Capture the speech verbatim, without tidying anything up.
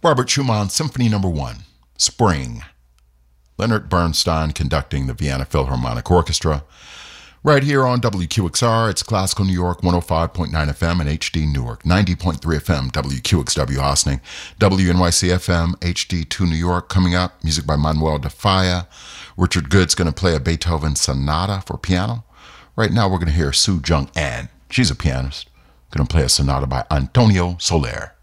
Robert Schumann, Symphony Number One, Spring. Leonard Bernstein conducting the Vienna Philharmonic Orchestra. Right here on W Q X R, it's Classical New York, one oh five point nine F M and H D Newark, ninety point three F M, W Q X W Ossining, W N Y C F M, H D two New York. Coming up, music by Manuel de Falla. Richard Good's going to play a Beethoven sonata for piano. Right now, we're going to hear Sue Jung An. She's a pianist. Going to play a sonata by Antonio Soler.